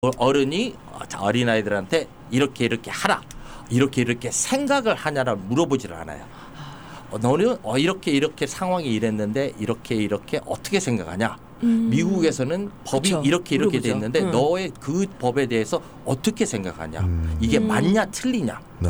어른이 어린아이들한테 이렇게 하라, 이렇게 생각을 하냐라 물어보질 않아요. 너는 이렇게 상황이 이랬는데 이렇게 어떻게 생각하냐. 미국에서는 법이 그쵸. 이렇게 돼 있는데 너의 그 법에 대해서 어떻게 생각하냐. 이게 맞냐 틀리냐. 네.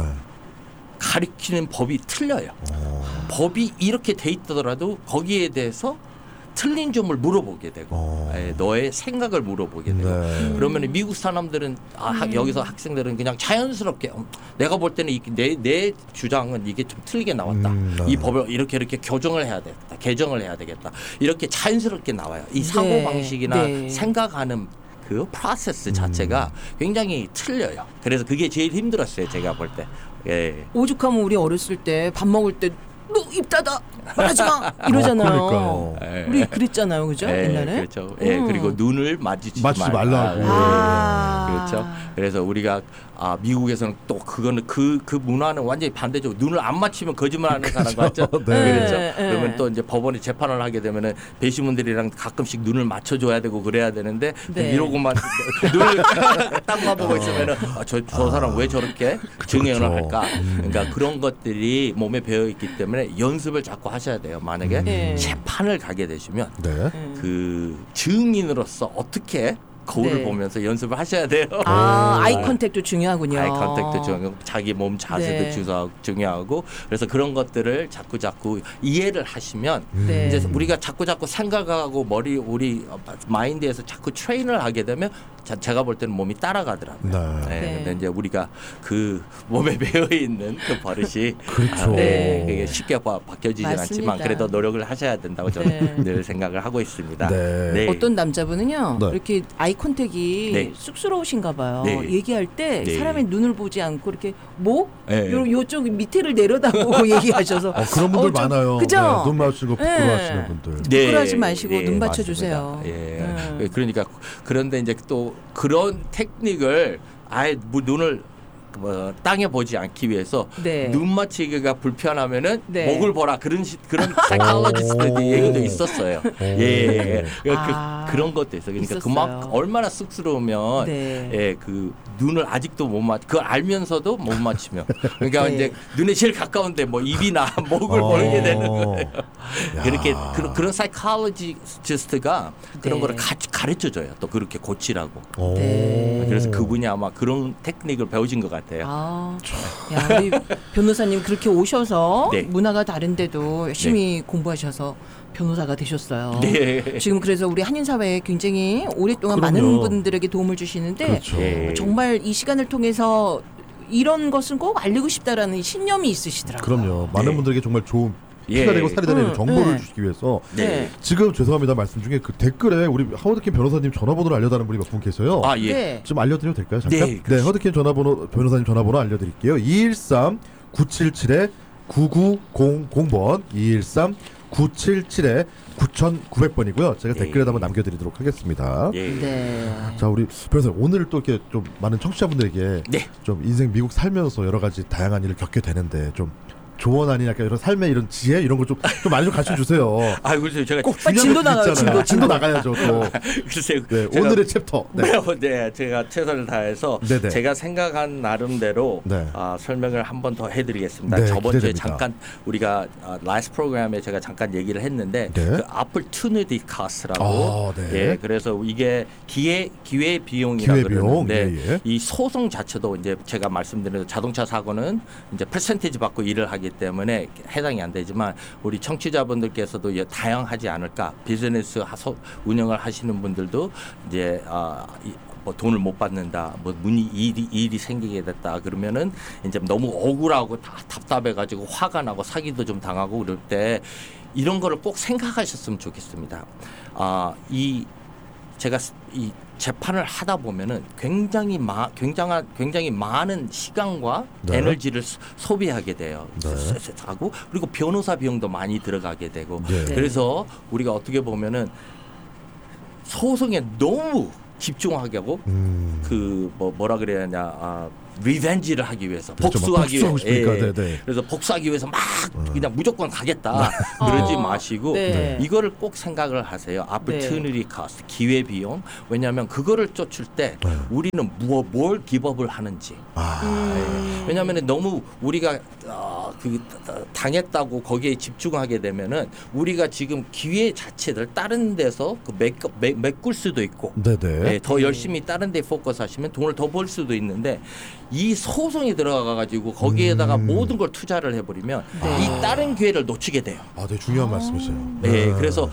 가리키는 법이 틀려요. 법이 이렇게 돼 있더라도 거기에 대해서 틀린 점을 물어보게 되고 너의 생각을 물어보게 되고 네. 그러면 미국 사람들은 여기서 학생들은 그냥 자연스럽게 내가 볼 때는 내 주장은 이게 좀 틀리게 나왔다. 네. 이 법을 이렇게 교정을 해야 되겠다. 개정을 해야 되겠다. 이렇게 자연스럽게 나와요. 이 사고방식이나 생각하는 그 프로세스 자체가 굉장히 틀려요. 그래서 그게 제일 힘들었어요. 제가 볼 때. 예. 오죽하면 우리 어렸을 때 밥 먹을 때 너 입 닫아 말하지 마 이러잖아요. 우리 그랬잖아요, 그죠? 옛날에. 그렇죠. 예, 그리고 눈을 마주치지 말라고. 그렇죠. 그래서 우리가 미국에서는 또 그거는 그 문화는 완전히 반대죠. 눈을 안 맞추면 거짓말하는 사람 같죠. 네. 그렇죠. 그러면 또 이제 법원에 재판을 하게 되면은 배심원들이랑 가끔씩 눈을 맞춰줘야 되고 그래야 되는데 이러고만 눈을 딱 보고 있으면은 저 사람 왜 저렇게 증언을 할까? 그러니까 그런 것들이 몸에 배어 있기 때문에 연습을 자꾸 하셔야 돼요. 만약에 재판을 가게 되시면 그 증인으로서 어떻게 거울을 보면서 연습을 하셔야 돼요. 아이 컨택도 중요하군요. 아이 컨택도 중요하고 자기 몸 자세도 중요하고 그래서 그런 것들을 자꾸 이해를 하시면 이제 우리가 자꾸 생각하고 우리 마인드에서 자꾸 트레이너를 하게 되면 제가 볼 때는 몸이 따라가더라고요. 근데 이제 우리가 그 몸에 배어 있는 그 버릇이 그렇죠. 그게 쉽게 바뀌어지진 않지만 그래도 노력을 하셔야 된다고 저는 늘 생각을 하고 있습니다. 어떤 남자분은요 이렇게 아이 컨택이 쑥스러우신가 봐요. 얘기할 때 사람의 눈을 보지 않고 이렇게 요쪽 밑에를 내려다보고 얘기하셔서 그런 분들 많아요. 그죠? 눈 마주치고 부끄러워하시는 분들. 부끄러워하지 마시고 눈 맞춰주세요. 그러니까 그런데 이제 또 그런 테크닉을 아예 눈을 땅에 보지 않기 위해서 눈 맞추기가 불편하면은 목을 보라 그런 사이콜로지스트 얘기도 있었어요. 그런 것도 있어요. 그러니까 그만큼 얼마나 쑥스러우면 그 눈을 아직도 못 맞. 그걸 알면서도 못 맞추면 그러니까 이제 눈에 제일 가까운데 뭐 입이나 목을 보게 되는 거예요. 그렇게 그런 사이콜로지스트가 그런 거를 가르쳐줘요. 또 그렇게 고치라고. 그래서 그분이 아마 그런 테크닉을 배우신 것 같아요. 우리 변호사님 그렇게 오셔서 문화가 다른데도 열심히 공부하셔서 변호사가 되셨어요. 지금 그래서 우리 한인 사회에 굉장히 오랫동안 많은 분들에게 도움을 주시는데 정말 이 시간을 통해서 이런 것은 꼭 알리고 싶다라는 신념이 있으시더라고요. 그럼요. 많은 분들에게 정말 좋은 피가 되고 살이 되는 정보를 주시기 위해서 지금 죄송합니다 말씀 중에 그 댓글에 우리 하워드킴 변호사님 전화번호를 알려달라는 분이 몇 분 계세요. 좀 알려드려도 될까요? 잠깐. 하워드킴 변호사님 전화번호 알려드릴게요. 213-977-9900번 213-977-9900번이고요. 제가 댓글에다 한번 남겨드리도록 하겠습니다. 자, 우리 변호사님 오늘 또 이렇게 좀 많은 청취자분들에게 좀 인생 미국 살면서 여러 가지 다양한 일을 겪게 되는데 좀 조언 아니냐 이런 삶의 이런 지혜 이런 거 좀 많이 좀 가르쳐 주세요. 그래서 제가 꼭 진도 나가요. 진도 나가야죠. 또. 글쎄요. 오늘의 챕터. 제가 최선을 다해서 제가 생각한 나름대로 설명을 한 번 더 해드리겠습니다. 저번 주에 잠깐 우리가 라이스 프로그램에 제가 잠깐 얘기를 했는데 그 opportunity cost라고. 그래서 이게 기회 비용이라고 그러는데 이 소송 자체도 이제 제가 말씀드린 자동차 사고는 이제 퍼센티지 받고 일을 하기 때문에 해당이 안 되지만 우리 청취자분들께서도 다양하지 않을까. 비즈니스 운영을 하시는 분들도 이제 뭐 돈을 못 받는다, 뭐 일이 생기게 됐다 그러면은 이제 너무 억울하고 답답해가지고 화가 나고 사기도 좀 당하고 그럴 때 이런 거를 꼭 생각하셨으면 좋겠습니다. 제가 이 재판을 하다 보면은 굉장히 많은 시간과 에너지를 소비하게 돼요. 하고 그리고 변호사 비용도 많이 들어가게 되고 그래서 우리가 어떻게 보면은 소송에 너무 집중하게 하고 뭐라 그래야 하냐 리벤지를 하기 위해서 그렇죠, 복수하기 위해서 그래서 복수하기 위해서 막 그냥 무조건 가겠다 그러지 마시고 이거를 꼭 생각을 하세요. opportunity cost, 기회 비용. 왜냐하면 그거를 쫓을 때 우리는 뭘 기법을 하는지. 왜냐하면 너무 우리가 당했다고 거기에 집중하게 되면은 우리가 지금 기회 자체를 다른 데서 메꿀 수도 있고 더 열심히 다른 데 포커스하시면 돈을 더 벌 수도 있는데 이 소송이 들어가 가지고 거기에다가 모든 걸 투자를 해버리면 이 다른 기회를 놓치게 돼요. 되게 중요한 말씀이세요. 그래서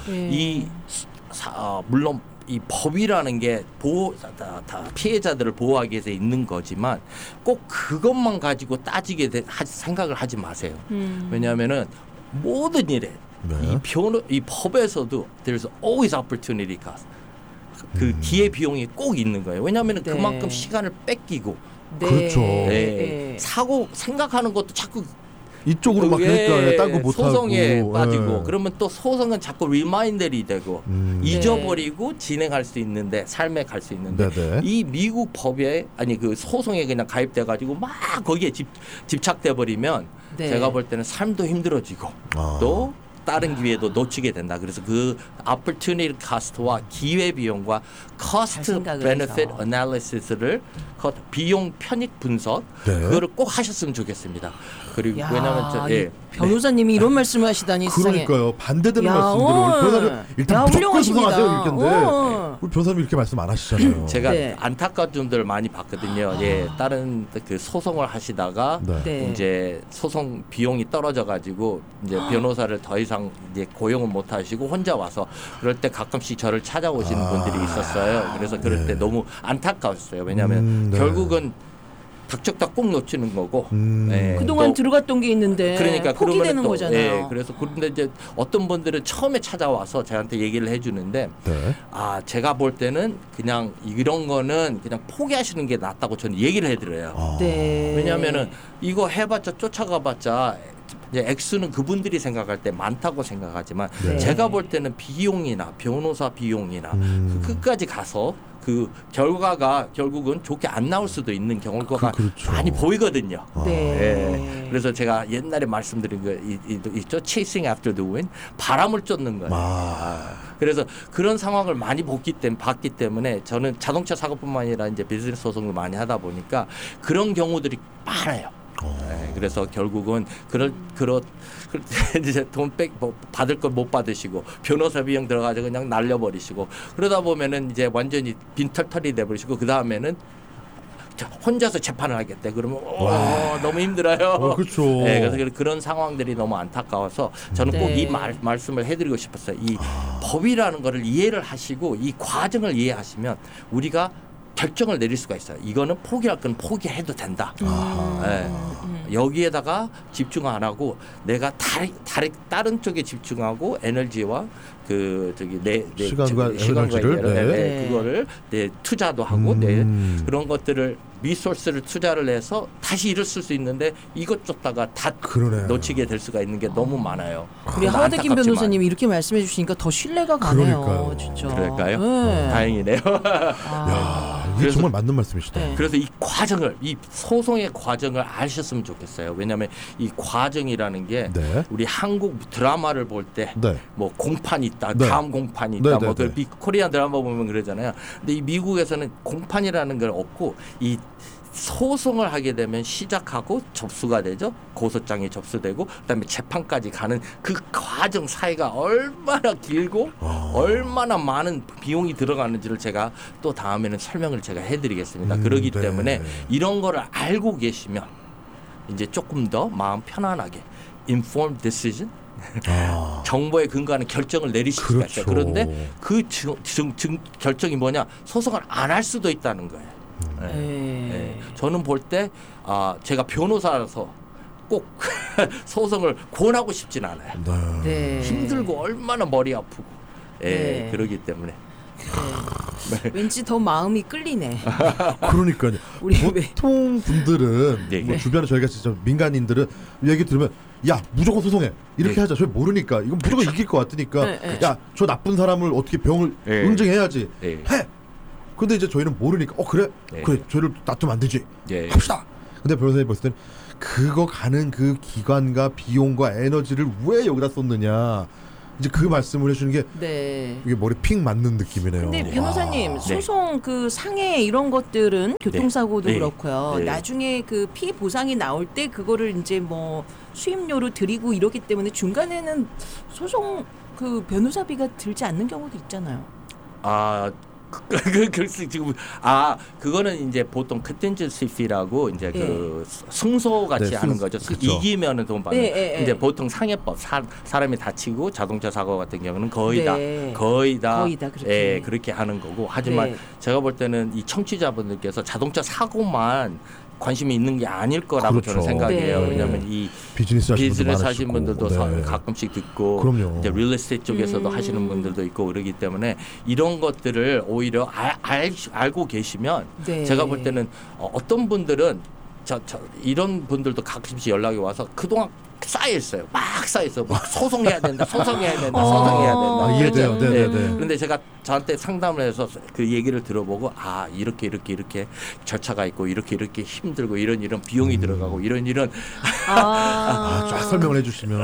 물론 이 법이라는 게 피해자들을 보호하기 위해서 있는 거지만 꼭 그것만 가지고 따지게 생각을 하지 마세요. 왜냐하면은 모든 일에 이 법에서도 there's always opportunity cost. 그 기회 비용이 꼭 있는 거예요. 왜냐하면 그만큼 시간을 뺏기고 그렇죠. 생각하는 것도 자꾸 이쪽으로 막 그러니까 딴 거 못 하고 소송에 빠지고 그러면 또 소송은 자꾸 리마인더리 되고 잊어버리고 진행할 수 있는데 삶에 갈 수 있는데 이 미국 법에 그 소송에 그냥 가입돼 가지고 막 거기에 집착돼 버리면 제가 볼 때는 삶도 힘들어지고 또 다른 기회도 놓치게 된다. 그래서 그 opportunity cost와 기회 비용과 cost benefit analysis를 비용 편익 분석 그거를 꼭 하셨으면 좋겠습니다. 그리고 왜냐하면 변호사님이 이런 말씀을 하시다니 그러니까요. 반대되는 말씀들을 변호사님 일단 무조건 소송하세요 이건데 우리 변호사님 이렇게 말씀 안 하시잖아요. 제가 안타까운 점들을 많이 봤거든요. 다른 그 소송을 하시다가 이제 소송 비용이 떨어져가지고 이제 변호사를 더 이상 이제 고용을 못 하시고 혼자 와서 그럴 때 가끔씩 저를 찾아오시는 분들이 있었어요. 그래서 그럴 때 너무 안타까웠어요. 왜냐하면 결국은 닥쳤다 꼭 놓치는 거고 그동안 들어갔던 게 있는데 그러니까 포기되는 거잖아요. 그래서 그런데 이제 어떤 분들은 처음에 찾아와서 저한테 얘기를 해주는데 제가 볼 때는 그냥 이런 거는 그냥 포기하시는 게 낫다고 저는 얘기를 해드려요. 왜냐하면은 이거 해봤자 쫓아가봤자 이제 액수는 그분들이 생각할 때 많다고 생각하지만 제가 볼 때는 비용이나 변호사 비용이나 끝까지 가서 그 결과가 결국은 좋게 안 나올 수도 있는 경우가 많이 보이거든요. 그래서 제가 옛날에 말씀드린 거 있죠. Chasing after the wind. 바람을 쫓는 거예요. 그래서 그런 상황을 많이 봤기 때문에 저는 자동차 사고뿐만 아니라 이제 비즈니스 소송을 많이 하다 보니까 그런 경우들이 많아요. 그래서 결국은 이제 돈 받을 걸 못 받으시고 변호사 비용 들어가서 그냥 날려버리시고 그러다 보면은 이제 완전히 빈털털이 돼버리시고 그 다음에는 혼자서 재판을 하겠대. 그러면 너무 힘들어요. 그렇죠. 그래서 그런 상황들이 너무 안타까워서 저는 꼭 이 말씀을 해드리고 싶었어요. 이 법이라는 거를 이해를 하시고 이 과정을 이해하시면 우리가 결정을 내릴 수가 있어요. 이거는 포기할 건 포기해도 된다. 여기에다가 집중 안 하고 내가 다른 쪽에 집중하고 에너지와 시간과 에너지를 그거를 투자도 하고 그런 것들을 리소스를 투자를 해서 다시 일을 쓸 수 있는데 이것 쫓다가 다 놓치게 될 수가 있는 게 너무 많아요. 우리 하와드 김 변호사님이 이렇게 말씀해 주시니까 더 신뢰가 가네요. 그러니까요. 진짜. 그럴까요? 다행이네요. 이게 정말 맞는 말씀이시다. 그래서 이 과정을 이 소송의 과정을 아셨으면 좋겠어요. 왜냐하면 이 과정이라는 게 우리 한국 드라마를 볼 때 뭐 공판이 있다, 다음 공판이 있다, 뭐 그 코리안 드라마 보면 그러잖아요. 근데 이 미국에서는 공판이라는 걸 없고 이 소송을 하게 되면 시작하고 접수가 되죠. 고소장이 접수되고 그다음에 재판까지 가는 그 과정 사이가 얼마나 길고 얼마나 많은 비용이 들어가는지를 제가 또 다음에는 설명을 제가 해드리겠습니다. 그렇기 때문에 이런 거를 알고 계시면 이제 조금 더 마음 편안하게 informed decision 정보에 근거하는 결정을 내리실 수가 있어요. 그런데 그 결정이 뭐냐? 소송을 안 할 수도 있다는 거예요. 저는 볼 때 제가 변호사라서 꼭 소송을 권하고 싶진 않아요. 힘들고 얼마나 머리 아프고 그러기 때문에 왠지 더 마음이 끌리네. 그러니까요. 보통 분들은 뭐 주변에 저희가 진짜 민간인들은 얘기 들으면 야 무조건 소송해 이렇게 하자. 저희 모르니까 이건 무조건 이길 것 같으니까 야 저 나쁜 사람을 어떻게 병을 응징해야지 해. 근데 이제 저희는 모르니까 그래 네. 그래 저희를 놔두면 안 되지. 네. 합시다. 근데 변호사님 봤을 때는 그거 가는 그 기간과 비용과 에너지를 왜 여기다 쏟느냐. 이제 그 말씀을 해주는 게 네. 이게 머리 픽 맞는 느낌이네요. 근데 변호사님 소송 그 상해 이런 것들은 교통사고도 그렇고요. 네. 나중에 그 피해 보상이 나올 때 그거를 이제 뭐 수임료로 드리고 이러기 때문에 중간에는 소송 그 변호사비가 들지 않는 경우도 있잖아요. 지금 그거는 이제 보통 컨텐전시피라고 이제 그 승소 같이 하는 거죠. 그쵸. 이기면은 돈 받는. 이제 보통 상해법 사람이 다치고 자동차 사고 같은 경우는 거의 다 그렇게. 그렇게 하는 거고. 하지만 제가 볼 때는 이 청취자분들께서 자동차 사고만 관심이 있는 게 아닐 거라고 저는 생각해요. 왜냐하면 이 비즈니스 하시는 분들도 가끔씩 듣고 그럼요. 이제 리얼에스테이트 쪽에서도 하시는 분들도 있고 그러기 때문에 이런 것들을 오히려 알고 계시면 제가 볼 때는 어떤 분들은 이런 분들도 가끔씩 연락이 와서 그동안 쌓여있어요. 막 쌓여있어. 막 소송해야 된다. 소송해야 된다. 이해돼요. 그런데 제가 저한테 상담을 해서 그 얘기를 들어보고 이렇게 절차가 있고 이렇게 힘들고 이런 비용이 들어가고 이런 쫙 설명을 해주시면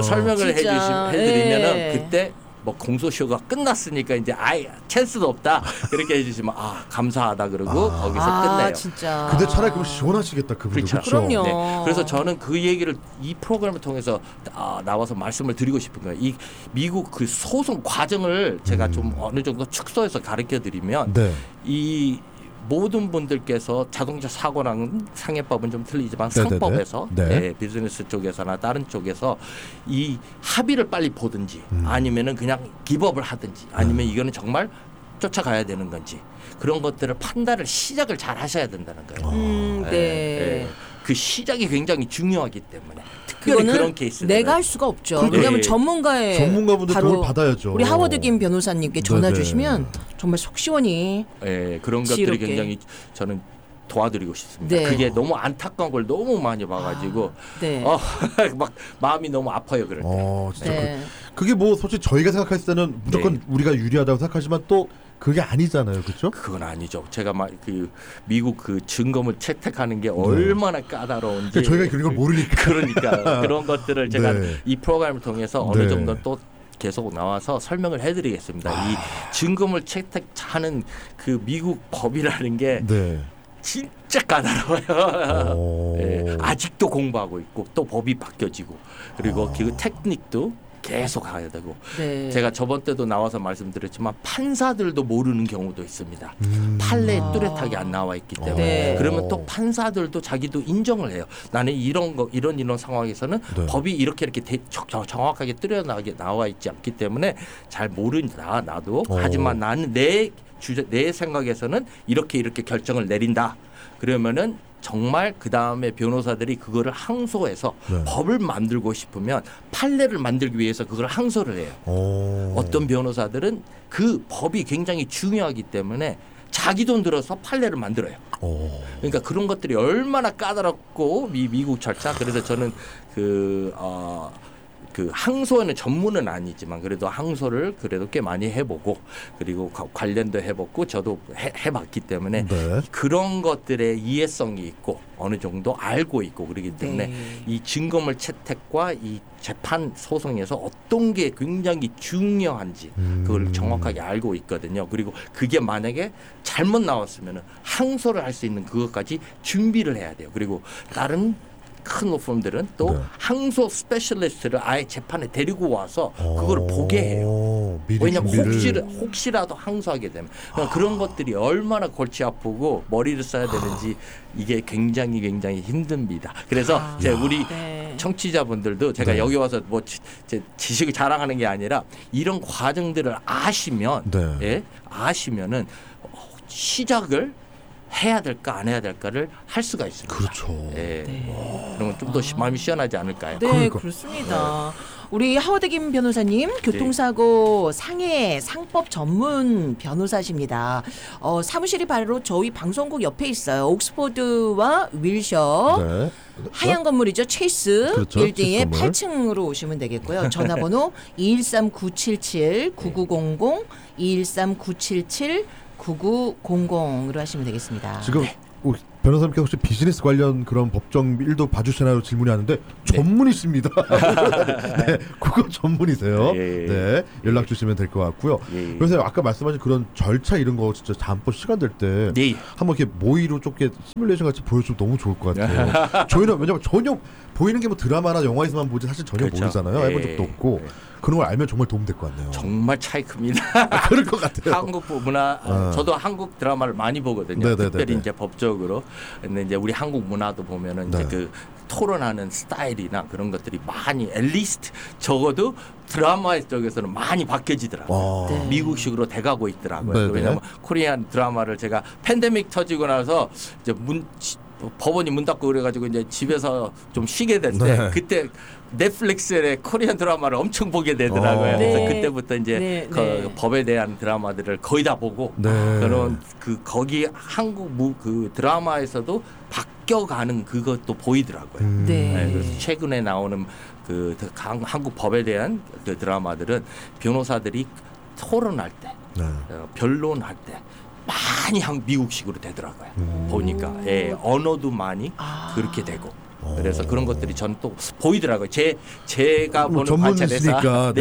해드리면은 그때 뭐 공소시효가 끝났으니까 이제 찬스도 없다 그렇게 해주시면 감사하다 그러고 거기서 끝내요. 진짜. 근데 차라리 그럼 시원하시겠다 그분들. 그렇죠. 그럼요. 네. 그래서 저는 그 얘기를 이 프로그램을 통해서 나와서 말씀을 드리고 싶은 거예요. 이 미국 그 소송 과정을 제가 좀 어느 정도 축소해서 가르쳐드리면 이 모든 분들께서 자동차 사고랑 상해법은 좀 틀리지만 상법에서 비즈니스 쪽에서나 다른 쪽에서 이 합의를 빨리 보든지 아니면은 그냥 기법을 하든지 아니면 이거는 정말 쫓아가야 되는 건지 그런 것들을 판단을 시작을 잘 하셔야 된다는 거예요. 그 시작이 굉장히 중요하기 때문에 특별히 그런 케이스 내가 할 수가 없죠. 왜냐하면 전문가분들 그걸 받아야죠. 우리 하워드 김 변호사님께 전화 주시면 정말 속 시원히 그런 것들이 굉장히 저는 도와드리고 싶습니다. 그게 너무 안타까운 걸 너무 많이 봐가지고 막 마음이 너무 아파요. 그럴 때. 진짜 그게 뭐 솔직히 저희가 생각했을 때는 무조건 우리가 유리하다고 생각하지만 또 그게 아니잖아요, 그렇죠? 그건 아니죠. 제가 그 미국 그 증거물 채택하는 게 얼마나 까다로운지 저희가 그런 걸 모르니까. 그러니까 그런 것들을 제가 이 프로그램을 통해서 어느 정도 또 계속 나와서 설명을 해드리겠습니다. 이 증거물 채택하는 그 미국 법이라는 게 진짜 까다로워요. 아직도 공부하고 있고 또 법이 바뀌어지고 그리고 그 테크닉도 계속 가야 되고 제가 저번 때도 나와서 말씀드렸지만 판사들도 모르는 경우도 있습니다. 판례에 뚜렷하게 안 나와 있기 때문에 그러면 또 판사들도 자기도 인정을 해요. 나는 이런 상황에서는 법이 이렇게 정확하게 뚜렷하게 나와 있지 않기 때문에 잘 모른다 나도. 하지만 나는 내 생각에서는 이렇게 결정을 내린다. 그러면은 정말 그 다음에 변호사들이 그거를 항소해서 법을 만들고 싶으면 판례를 만들기 위해서 그걸 항소를 해요. 어떤 변호사들은 그 법이 굉장히 중요하기 때문에 자기 돈 들어서 판례를 만들어요. 그러니까 그런 것들이 얼마나 까다롭고 미국 절차. 그래서 저는 그 항소에는 전문은 아니지만 그래도 항소를 그래도 꽤 많이 해보고 그리고 관련도 해봤고 저도 해봤기 때문에 그런 것들의 이해성이 있고 어느 정도 알고 있고 그러기 때문에 이 증거물 채택과 이 재판 소송에서 어떤 게 굉장히 중요한지 그걸 정확하게 알고 있거든요. 그리고 그게 만약에 잘못 나왔으면 항소를 할 수 있는 그것까지 준비를 해야 돼요. 그리고 다른 큰 로펌들은 또 항소 스페셜리스트를 아예 재판에 데리고 와서 그걸 보게 해요. 왜냐하면 혹시라도 항소하게 되면 그런 것들이 얼마나 골치 아프고 머리를 써야 되는지 이게 굉장히 힘듭니다. 그래서 우리 청취자분들도 제가 여기 와서 뭐 제 지식을 자랑하는 게 아니라 이런 과정들을 아시면은 시작을 해야 될까 안 해야 될까를 할 수가 있습니다. 그렇죠. 그러면 좀 더 마음이 시원하지 않을까요? 네, 그렇습니다. 우리 하워드 김 변호사님 교통사고 상해 상법 전문 변호사십니다. 사무실이 바로 저희 방송국 옆에 있어요. 옥스포드와 윌셔 하얀 건물이죠. 체이스 빌딩의 8층으로 오시면 되겠고요. 전화번호 213-977-9900 213-977 9900으로 하시면 되겠습니다. 지금 네. 변호사님께서 혹시 비즈니스 관련 그런 법정 일도 봐주시나요? 질문이 하는데 전문이십니다. 네, 그거 전문이세요. 네, 연락 주시면 될 것 같고요. 그래서 아까 말씀하신 그런 절차 이런 거 진짜 다음번 시간 될 때 한번 이렇게 모의로 좀 시뮬레이션 같이 보여주면 너무 좋을 것 같아요. 저희는 왜냐면 전혀 보이는 게 뭐 드라마나 영화에서만 보지 사실 전혀 그렇죠. 모르잖아요. 해본 적도 없고 그런 걸 알면 정말 도움 될 것 같네요. 정말 차이 큽니다. 그럴 것 같아요. 한국 문화, 저도 한국 드라마를 많이 보거든요. 네네네네. 특별히 이제 법적으로. 근데 이제 우리 한국 문화도 보면은 이제 그 토론하는 스타일이나 그런 것들이 많이 앨리스트 적어도 드라마 쪽에서는 많이 바뀌어지더라고요. 미국식으로 돼가고 있더라고요. 왜냐하면 코리안 드라마를 제가 팬데믹 터지고 나서 이제 법원이 문 닫고 그래가지고 이제 집에서 좀 쉬게 될 때 그때 넷플릭스의 코리안 드라마를 엄청 보게 되더라고요. 그래서 그때부터 이제 법에 대한 드라마들을 거의 다 보고 그런 거기 한국 그 드라마에서도 바뀌어가는 그것도 보이더라고요. 그래서 최근에 나오는 그 한국 법에 대한 그 드라마들은 변호사들이 토론할 때, 변론할 때. 많이 미국식으로 되더라고요. 보니까 언어도 많이 그렇게 되고 그래서 그런 것들이 저는 또 보이더라고요. 제가 보는 관찰에서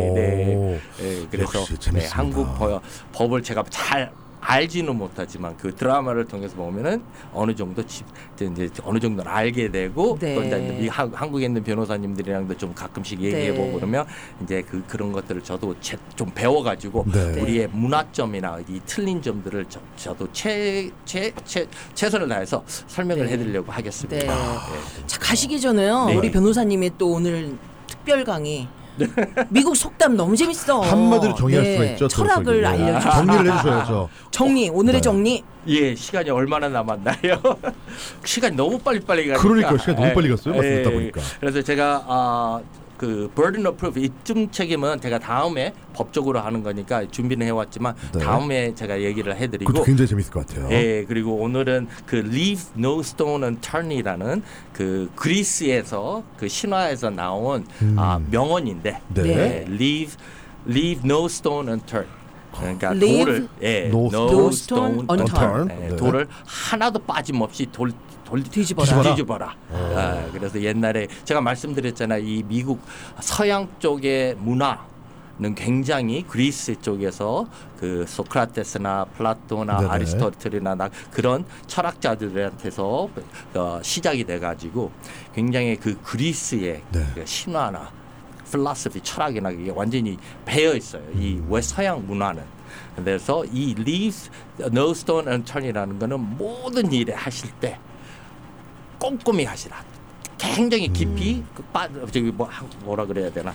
그래서 한국 법을 제가 잘 알지는 못하지만 그 드라마를 통해서 보면은 어느 정도 이제 어느 정도는 알게 되고 또 이제 한국에 있는 변호사님들이랑도 좀 가끔씩 얘기해보고 그러면 이제 그런 것들을 저도 좀 배워가지고 우리의 문화점이나 이 틀린 점들을 저도 최선을 다해서 설명을 해드리려고 하겠습니다. 자, 가시기 전에요. 우리 변호사님의 또 오늘 특별 강의. 미국 속담 너무 재밌어. 한마디로 정의할 수가 있죠. 철학을 알려주세요. 정리를 해주셔야죠. 정리. 오늘의 정리. 시간이 얼마나 남았나요? 시간이 너무 빨리빨리 가니까. 그러니까 시간이 너무 빨리 갔어요. 말씀 듣다 보니까. 그래서 제가 그 burden of proof 이쯤 책임은 제가 다음에 법적으로 하는 거니까 준비는 해왔지만 다음에 제가 얘기를 해드리고. 그것도 굉장히 재밌을 것 같아요. 그리고 오늘은 그 leave no stone unturned이라는 그 그리스에서 그 신화에서 나온 명언인데 leave no stone unturned. 그러니까 돌을 no stone unturned. 돌을 하나도 빠짐없이 뒤집어라. 그래서 옛날에 제가 말씀드렸잖아요. 이 미국 서양 쪽의 문화는 굉장히 그리스 쪽에서 그 소크라테스나 플라톤이나 아리스토텔이나 그런 철학자들한테서 시작이 돼가지고 굉장히 그 그리스의 그 신화나 필로소피 철학이나 이게 완전히 배어 있어요. 이 서양 문화는. 그래서 이 leave no stone unturned이라는 거는 모든 일에 하실 때 꼼꼼히 하시라. 굉장히 깊이 뭐라 그래야 되나?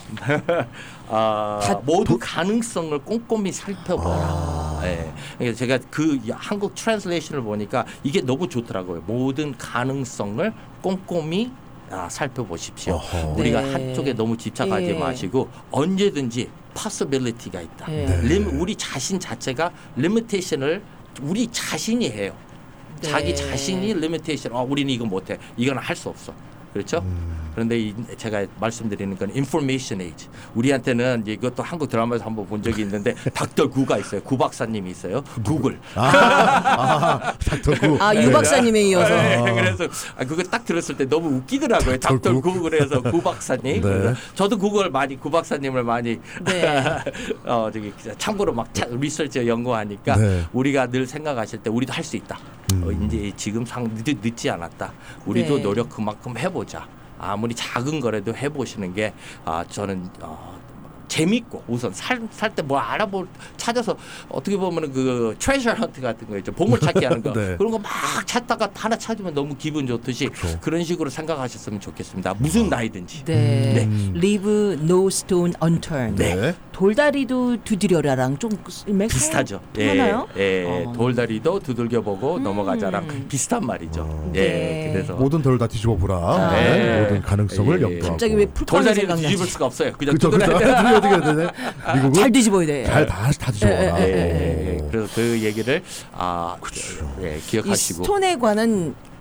모두 가능성을 꼼꼼히 살펴보라. 그러니까 제가 그 한국 트랜슬레이션을 보니까 이게 너무 좋더라고요. 모든 가능성을 꼼꼼히 살펴보십시오. 우리가 한쪽에 너무 집착하지 마시고 언제든지 possibility가 있다. 우리 자신 자체가 limitation을 우리 자신이 해요. 자기 자신이 리미테이션. 우리는 이거 못해. 이건 할 수 없어. 그렇죠? 그런데 제가 말씀드리는 건 인포메이션 에이지. 우리한테는 이것도 한국 드라마에서 한번 본 적이 있는데 닥터 구가 있어요. 구 박사님이 있어요. 구글. 닥터 구. 유 박사님에 이어서. 그래서 그거 딱 들었을 때 너무 웃기더라고요. 닥터 구 그래서 구 박사님. 저도 그걸 구 박사님을 많이 저기 참고로 막 리서치 연구하니까 우리가 늘 생각하실 때 우리도 할 수 있다. 이제 지금 늦지 않았다. 우리도 노력 그만큼 해보자. 아무리 작은 거라도 해보시는 게 저는 재밌고 우선 살 때 뭐 찾아서 어떻게 보면은 그 트레저 헌트 같은 거 있죠. 보물찾기 하는 거. 그런 거 막 찾다가 하나 찾으면 너무 기분 좋듯이 그런 식으로 생각하셨으면 좋겠습니다. 무슨 나이든지. Leave no stone unturned. 돌다리도 두드려라랑 좀 비슷하죠. 하나요? 돌다리도 두들겨보고 넘어가자랑 비슷한 말이죠. 그래서 모든 돌 다 뒤집어 보라. 모든 가능성을 염두하고. 갑자기 왜 풀파는 돌다리를 뒤집을 수가 없어요. 그냥 어떻게 해야 되네? 미국은 잘 뒤집어야 돼. 다 뒤집어라. 그래서 그 얘기를 기억하시고. 이 스톤에 관한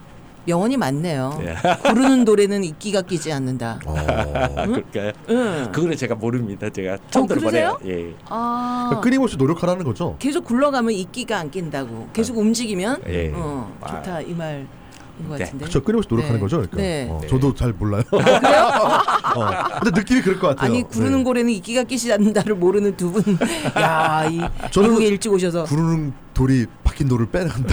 명언이 많네요. 구르는 돌에는 이끼가 끼지 않는다. 응? 그럴까요? 응. 그거는 제가 모릅니다. 제가 처음 들어보네요. 예. 끊임없이 노력하라는 거죠. 계속 굴러가면 이끼가 안 낀다고. 계속 움직이면 좋다 이 말. 그렇죠. 끊임없이 노력하는 거죠. 그러니까. 저도 잘 몰라요. 그래요? 근데 느낌이 그럴 것 같아요. 아니 구르는 고래는 이끼가 끼지 않는다를 모르는 두 분. 야, 이 미국에 일찍 오셔서 구르는 돌이 박힌 돌을 빼낸다.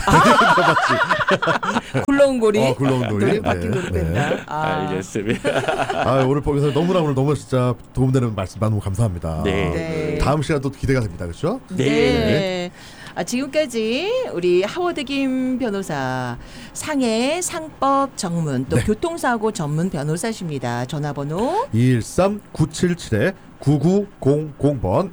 굴러온 고리. 굴러온 돌이 박힌 돌을 뺀다. 알겠습니다. 오늘 너무 진짜 도움되는 말씀 너무 감사합니다. 네. 다음 시간도 기대가 됩니다. 그렇죠? 네. 지금까지 우리 하워드 김 변호사 상해 상법 전문 또 교통사고 전문 변호사십니다. 전화번호 213-977-9900번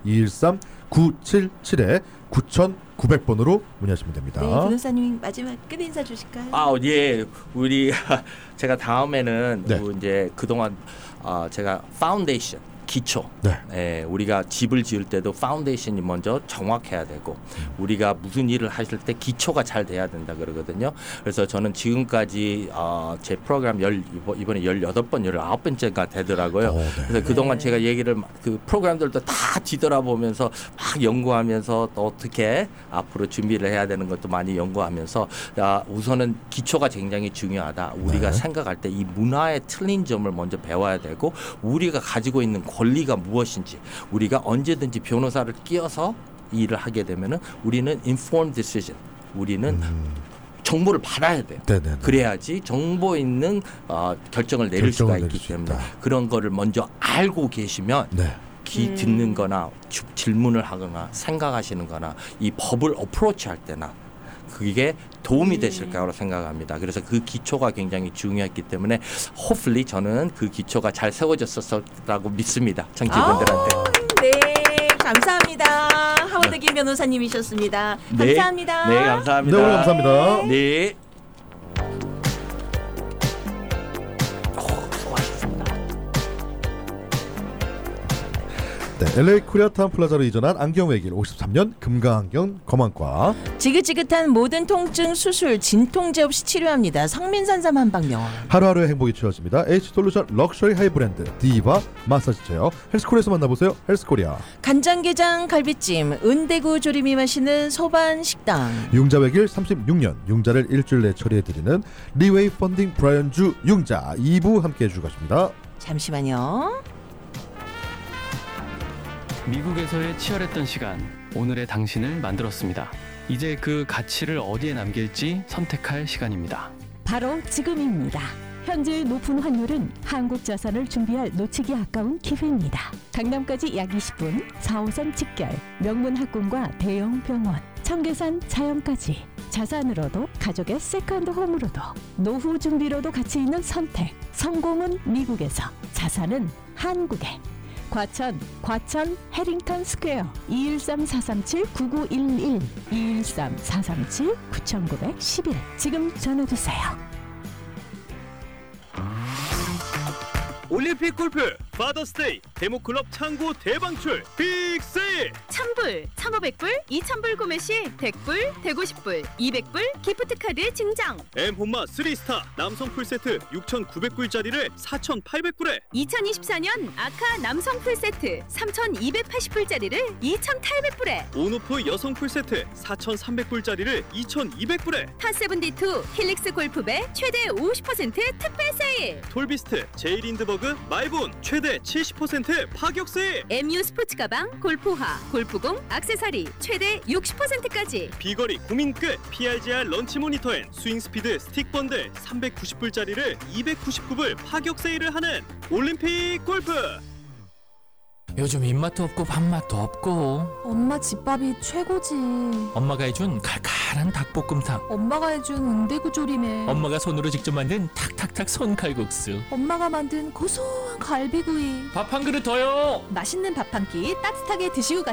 213-977-9900번으로 문의하시면 됩니다. 네, 변호사님 마지막 끝 인사 주실까요? 예. 우리 제가 다음에는 이제 그동안 제가 파운데이션 기초. 우리가 집을 지을 때도 파운데이션이 먼저 정확해야 되고 우리가 무슨 일을 하실 때 기초가 잘 돼야 된다 그러거든요. 그래서 저는 지금까지 제 프로그램 이번에 18번, 19번째가 되더라고요. 그래서 그동안 제가 얘기를 그 프로그램들도 다 뒤돌아보면서 막 연구하면서 또 어떻게 앞으로 준비를 해야 되는 것도 많이 연구하면서 우선은 기초가 굉장히 중요하다. 우리가 생각할 때 이 문화의 틀린 점을 먼저 배워야 되고 우리가 가지고 있는 권리가 무엇인지 우리가 언제든지 변호사를 끼워서 일을 하게 되면은 우리는 informed decision 우리는 정보를 받아야 돼요. 그래야지 정보 있는 결정을 내릴 수가 있기 때문에 그런 거를 먼저 알고 계시면 귀 듣는 거나 질문을 하거나 생각하시는 거나 이 법을 어프로치 할 때나 그게 도움이 되실 거라고 생각합니다. 그래서 그 기초가 굉장히 중요했기 때문에 hopefully 저는 그 기초가 잘 세워졌었다고 믿습니다. 청취자분들한테. 네, 감사합니다. 하워드 김 변호사님이셨습니다. 감사합니다. 네, 감사합니다. 네, 오늘 감사합니다. 네. LA 코리아타운 플라자로 이전한 안경외길 53년 금강안경 검안과 지긋지긋한 모든 통증 수술 진통제 없이 치료합니다. 성민산삼 한방병원 하루하루의 행복이 채워집니다. H솔루션 럭셔리 하이브랜드 디바 마사지 체어 헬스코리아에서 만나보세요. 헬스코리아 간장게장 갈비찜 은대구 조림이 마시는 소반식당 융자외길 36년 융자를 일주일 내 처리해드리는 리웨이 펀딩 브라이언주 융자 2부 함께해 주고 가십니다. 잠시만요. 미국에서의 치열했던 시간, 오늘의 당신을 만들었습니다. 이제 그 가치를 어디에 남길지 선택할 시간입니다. 바로 지금입니다. 현재 높은 환율은 한국 자산을 준비할 놓치기 아까운 기회입니다. 강남까지 약 20분, 4호선 직결, 명문 학군과 대형 병원, 청계산 자연까지 자산으로도 가족의 세컨드 홈으로도 노후 준비로도 가치 있는 선택. 성공은 미국에서, 자산은 한국에. 과천 해링턴 스퀘어 213-437-9911 213-437-9911 지금 전화주세요. 올림픽 골프 파더스데이 데모클럽 창고 대방출 빅세일 1000불, 1500불, 2000불 구매 시 100불, 150불, 200불 기프트카드 증정. M혼마 3스타 남성 풀세트 6,900불짜리를 4,800불에 2024년 아카 남성 풀세트 3,280불짜리를 2,800불에 온오프 여성 풀세트 4,300불짜리를 2,200불에 파7D2 힐릭스 골프배 최대 50% 특별 세일. 톨비스트 제이린드버그 마이본 최대 70% 파격 세일. MU 스포츠 가방, 골프화, 골프공, 액세서리 최대 60%까지. 비거리 고민 끝 PRGR 런치 모니터 앤 스윙 스피드 스틱 번들 399불짜리를 299불 파격 세일을 하는 올림픽 골프. 요즘 입맛도 없고 밥맛도 없고. 엄마 집밥이 최고지. 엄마가 해준 칼칼한 닭볶음탕. 엄마가 해준 은대구 조림에. 엄마가 손으로 직접 만든 탁탁탁 손칼국수. 엄마가 만든 고소한 갈비구이. 밥 한 그릇 더요. 맛있는 밥 한 끼 따뜻하게 드시고 가세요.